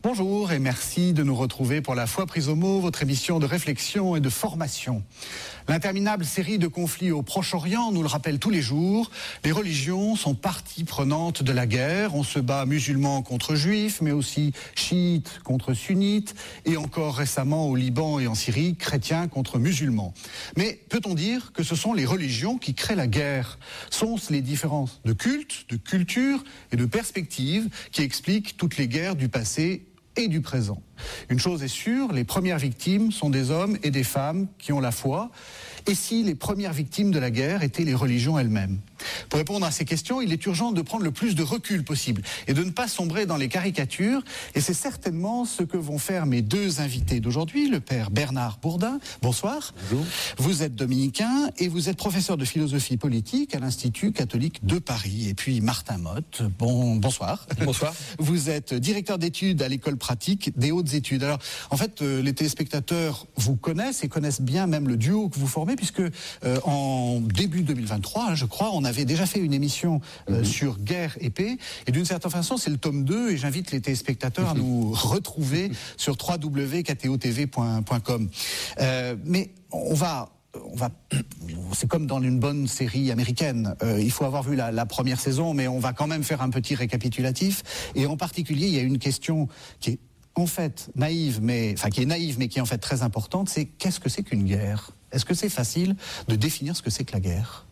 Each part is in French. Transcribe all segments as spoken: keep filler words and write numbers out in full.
Bonjour et merci de nous retrouver pour La Foi prise au mot, votre émission de réflexion et de formation. L'interminable série de conflits au Proche-Orient nous le rappelle tous les jours. Les religions sont partie prenante de la guerre. On se bat musulmans contre juifs, mais aussi chiites contre sunnites, et encore récemment au Liban et en Syrie, chrétiens contre musulmans. Mais peut-on dire que ce sont les religions qui créent la guerre? Sont-ce les différences de culte, de culture et de perspective qui expliquent toutes les guerres du passé et du présent? Une chose est sûre, les premières victimes sont des hommes et des femmes qui ont la foi. Et si les premières victimes de la guerre étaient les religions elles-mêmes? Pour répondre à ces questions, il est urgent de prendre le plus de recul possible et de ne pas sombrer dans les caricatures. Et c'est certainement ce que vont faire mes deux invités d'aujourd'hui, le père Bernard Bourdin. Bonsoir. Bonjour. Vous êtes dominicain et vous êtes professeur de philosophie politique à l'Institut catholique de Paris. Et puis Martin Motte, bon, bonsoir. Bonsoir. Vous êtes directeur d'études à l'école pratique des hautes études. Alors, en fait, euh, les téléspectateurs vous connaissent et connaissent bien même le duo que vous formez, puisque euh, en début deux mille vingt-trois, hein, je crois, on avait déjà fait une émission euh, mm-hmm. sur guerre et paix. Et d'une certaine façon, c'est le tome deux, et j'invite les téléspectateurs mm-hmm. à nous retrouver mm-hmm. sur w w w point k t o t v point com. Euh, mais on va... On va, c'est comme dans une bonne série américaine. Euh, il faut avoir vu la, la première saison, mais on va quand même faire un petit récapitulatif. Et en particulier, il y a une question qui est en fait naïve, mais enfin qui est naïve, mais qui est en fait très importante. C'est qu'est-ce que c'est qu'une guerre? Est-ce que c'est facile de définir ce que c'est que la guerre?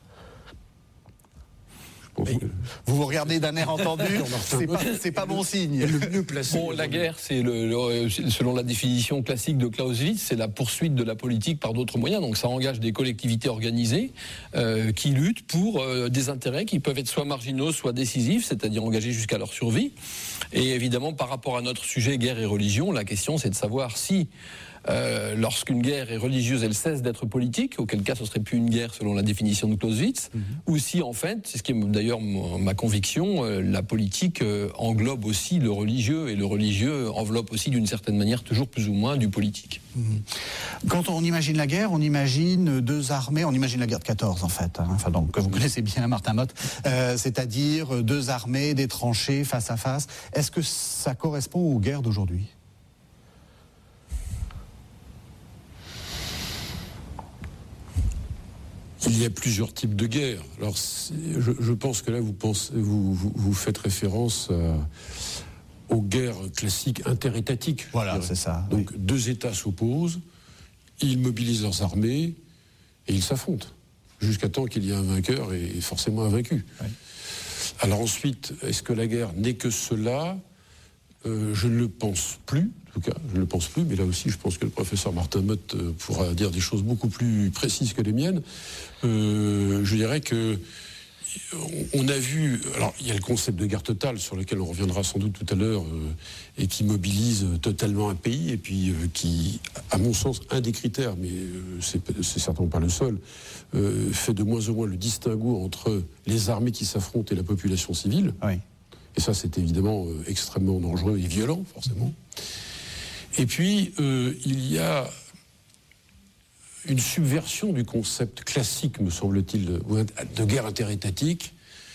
Vous vous regardez d'un air entendu, c'est pas, c'est pas bon signe. Le mieux placé. Bon, la guerre, c'est le, le, selon la définition classique de Clausewitz, c'est la poursuite de la politique par d'autres moyens. Donc ça engage des collectivités organisées euh, qui luttent pour euh, des intérêts qui peuvent être soit marginaux, soit décisifs, c'est-à-dire engagés jusqu'à leur survie. Et évidemment, par rapport à notre sujet guerre et religion, la question c'est de savoir si Euh, lorsqu'une guerre est religieuse, elle cesse d'être politique, auquel cas ce serait plus une guerre selon la définition de Clausewitz, mm-hmm. ou si en fait, c'est ce qui est d'ailleurs ma conviction, euh, la politique euh, englobe aussi le religieux, et le religieux enveloppe aussi d'une certaine manière toujours plus ou moins du politique. Mm-hmm. Quand on imagine la guerre, on imagine deux armées, on imagine la guerre de quatorze en fait, hein, enfin donc que vous connaissez bien, Martin Motte, euh, c'est-à-dire deux armées, des tranchées face à face. Est-ce que ça correspond aux guerres d'aujourd'hui ? Il y a plusieurs types de guerres. Alors, je, je pense que là, vous, pensez, vous, vous, vous faites référence euh, aux guerres classiques interétatiques. Voilà, c'est ça. Donc, oui. deux États s'opposent, ils mobilisent leurs armées et ils s'affrontent jusqu'à temps qu'il y ait un vainqueur et forcément un vaincu. Oui. Alors ensuite, est-ce que la guerre n'est que cela ? Euh, je ne le pense plus, en tout cas, je ne le pense plus, mais là aussi, je pense que le professeur Martin Motte euh, pourra dire des choses beaucoup plus précises que les miennes. Euh, je dirais que on a vu, alors il y a le concept de guerre totale sur lequel on reviendra sans doute tout à l'heure euh, et qui mobilise totalement un pays et puis euh, qui, à mon sens, un des critères, mais euh, c'est, c'est certainement pas le seul, euh, fait de moins en moins le distinguo entre les armées qui s'affrontent et la population civile. Oui. Et ça, c'est évidemment euh, extrêmement dangereux et violent, forcément. Et puis, euh, il y a une subversion du concept classique, me semble-t-il, de guerre interétatique,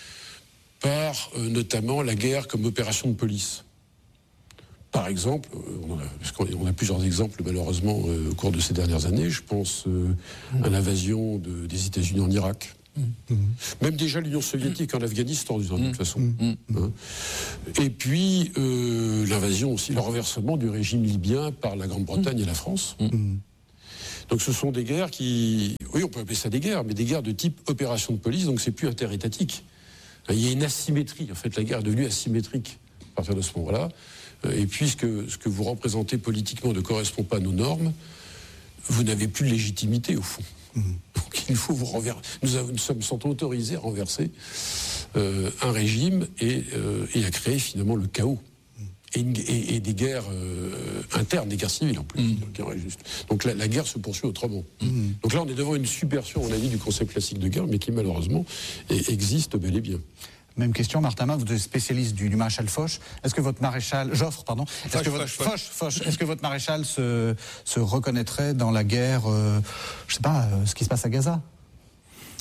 par euh, notamment la guerre comme opération de police. Par exemple, on a, parce qu'on a plusieurs exemples, malheureusement, euh, au cours de ces dernières années, je pense euh, à l'invasion de, des États-Unis en Irak. Mmh. Même déjà l'Union soviétique en Afghanistan, de toute mmh. façon. Mmh. Hein. Et puis euh, l'invasion aussi, le renversement du régime libyen par la Grande-Bretagne mmh. et la France. Mmh. Donc ce sont des guerres qui, oui, on peut appeler ça des guerres, mais des guerres de type opération de police, donc c'est plus interétatique. Il y a une asymétrie, en fait, la guerre est devenue asymétrique à partir de ce moment-là. Et puisque ce que vous représentez politiquement ne correspond pas à nos normes, vous n'avez plus de légitimité au fond. Mmh. Donc il faut vous renverser. Nous, avons, nous sommes sont autorisés à renverser euh, un régime et, euh, et à créer finalement le chaos. Mmh. Et, une, et, et des guerres euh, internes, des guerres civiles en plus. Mmh. Donc la, la guerre se poursuit autrement. Mmh. Donc là on est devant une subversion, on a dit, du concept classique de guerre, mais qui malheureusement est, existe bel et bien. Même question, Martin Motte, vous êtes spécialiste du, du maréchal Foch. Est-ce que votre maréchal, Joffre, pardon, est-ce Foch, que votre, Foch, Foch, Foch, est-ce que votre maréchal se, se reconnaîtrait dans la guerre, euh, je sais pas, euh, ce qui se passe à Gaza?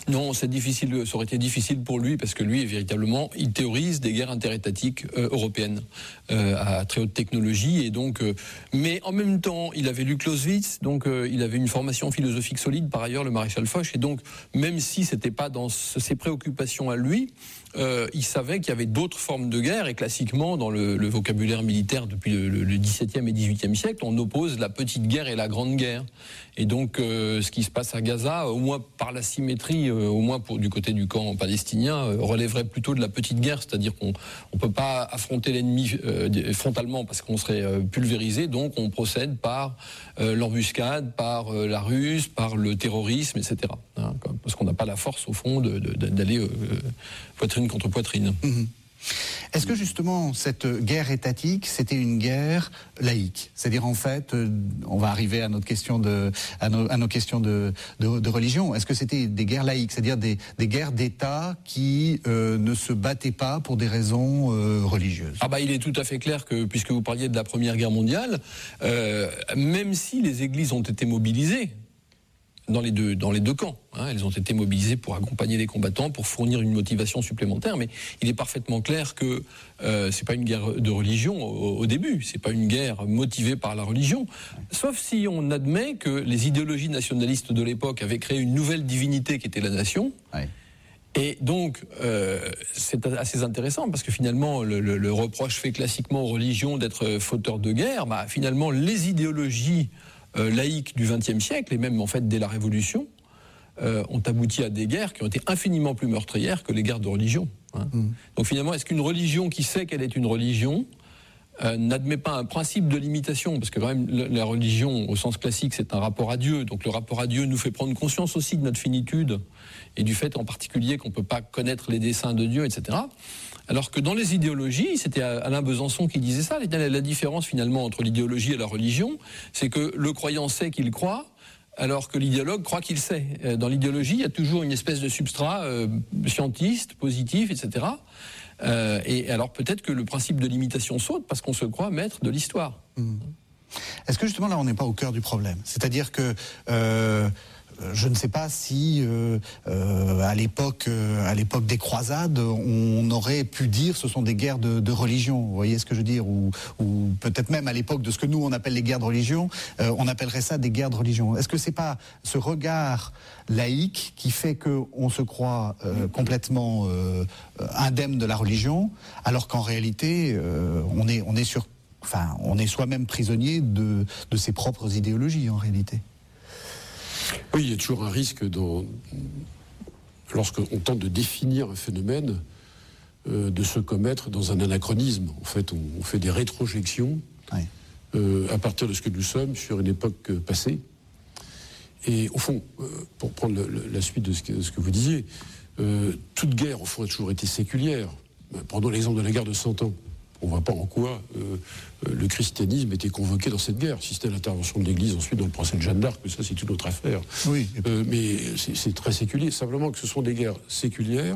Non, c'est difficile, ça aurait été difficile pour lui parce que lui, véritablement, il théorise des guerres interétatiques euh, européennes euh, à très haute technologie et donc, euh, mais en même temps, il avait lu Clausewitz, donc euh, il avait une formation philosophique solide par ailleurs, le maréchal Foch, et donc même si c'était pas dans ses préoccupations à lui, euh, il savait qu'il y avait d'autres formes de guerre et classiquement dans le, le vocabulaire militaire depuis le, le, le dix-septième et dix-huitième siècle, on oppose la petite guerre et la grande guerre. Et donc, euh, ce qui se passe à Gaza, au moins par la symétrie, euh, au moins pour, du côté du camp palestinien, euh, relèverait plutôt de la petite guerre, c'est-à-dire qu'on ne peut pas affronter l'ennemi euh, frontalement parce qu'on serait euh, pulvérisé, donc on procède par euh, l'embuscade, par euh, la ruse, par le terrorisme, et cetera. Hein, parce qu'on n'a pas la force, au fond, de, de, d'aller euh, poitrine contre poitrine. Mmh. Est-ce que justement cette guerre étatique, c'était une guerre laïque? C'est-à-dire en fait, on va arriver à notre question de, à nos, à nos questions de, de, de religion. Est-ce que c'était des guerres laïques, c'est-à-dire des, des guerres d'État qui euh, ne se battaient pas pour des raisons euh, religieuses? Ah bah il est tout à fait clair que, puisque vous parliez de la Première Guerre mondiale, euh, même si les églises ont été mobilisées, dans les deux, dans les deux camps. Hein. Elles ont été mobilisées pour accompagner les combattants, pour fournir une motivation supplémentaire, mais il est parfaitement clair que euh, c'est pas une guerre de religion au, au début, c'est pas une guerre motivée par la religion, sauf si on admet que les idéologies nationalistes de l'époque avaient créé une nouvelle divinité qui était la nation. Ouais. Et donc, euh, c'est assez intéressant parce que finalement, le, le, le reproche fait classiquement aux religions d'être fauteurs de guerre. Bah, finalement, les idéologies Euh, laïques du vingtième siècle, et même en fait dès la Révolution, euh, ont abouti à des guerres qui ont été infiniment plus meurtrières que les guerres de religion. Hein. Mmh. Donc finalement, est-ce qu'une religion qui sait qu'elle est une religion euh, n'admet pas un principe de limitation? Parce que quand même, la religion, au sens classique, c'est un rapport à Dieu. Donc le rapport à Dieu nous fait prendre conscience aussi de notre finitude, et du fait en particulier qu'on ne peut pas connaître les desseins de Dieu, et cetera. Alors que dans les idéologies, c'était Alain Besançon qui disait ça, la différence finalement entre l'idéologie et la religion, c'est que le croyant sait qu'il croit, alors que l'idéologue croit qu'il sait. Dans l'idéologie, il y a toujours une espèce de substrat euh, scientiste, positif, et cetera. Euh, et alors peut-être que le principe de limitation saute parce qu'on se croit maître de l'histoire. Mmh. Est-ce que justement là, on n'est pas au cœur du problème? C'est-à-dire que... Euh Je ne sais pas si, euh, euh, à l'époque, euh, à l'époque des croisades, on aurait pu dire ce sont des guerres de, de religion. Vous voyez ce que je veux dire? Ou, ou peut-être même à l'époque de ce que nous on appelle les guerres de religion, euh, on appellerait ça des guerres de religion. Est-ce que c'est pas ce regard laïque qui fait qu'on se croit euh, complètement euh, indemne de la religion, alors qu'en réalité, euh, on est, on est sur, enfin, on est soi-même prisonnier de, de ses propres idéologies en réalité? Oui, il y a toujours un risque dans, lorsqu'on tente de définir un phénomène, euh, de se commettre dans un anachronisme. En fait, on, on fait des rétrojections oui. euh, à partir de ce que nous sommes sur une époque passée. Et au fond, euh, pour prendre le, le, la suite de ce que, ce que vous disiez, euh, toute guerre, au fond, a toujours été séculière. Prenons l'exemple de la guerre de Cent Ans. On ne voit pas en quoi euh, le christianisme était convoqué dans cette guerre. Si c'était l'intervention de l'Église ensuite dans le procès de Jeanne d'Arc, ça c'est une autre affaire. Oui. Euh, mais c'est, c'est très séculier. Simplement que ce sont des guerres séculières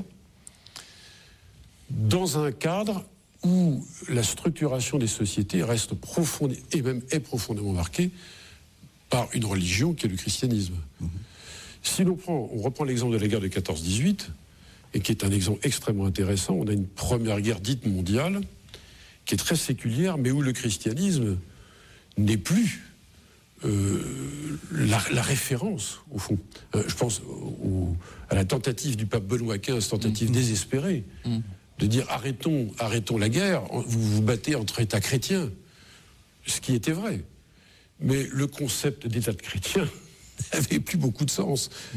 dans un cadre où la structuration des sociétés reste profonde et même est profondément marquée par une religion qui est le christianisme. Mmh. Si l'on prend, on reprend l'exemple de la guerre de quatorze dix-huit, et qui est un exemple extrêmement intéressant, on a une première guerre dite mondiale qui est très séculière, mais où le christianisme n'est plus euh, la, la référence, au fond. Euh, je pense au, à la tentative du pape Benoît quinze, tentative mmh. désespérée, mmh. de dire arrêtons, arrêtons la guerre, vous vous battez entre États chrétiens, ce qui était vrai. Mais le concept d'État de chrétien n'avait plus beaucoup de sens.